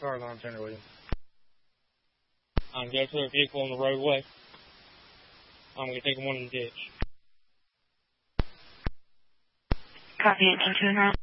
car alarm center, William. Go to a vehicle on the roadway. I'm going to take one in the ditch. Copy 1829.